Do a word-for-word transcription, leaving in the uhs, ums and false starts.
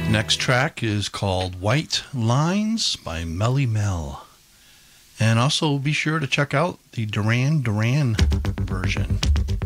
Next track is called White Lines by Melly Mel. And also be sure to check out the Duran Duran version.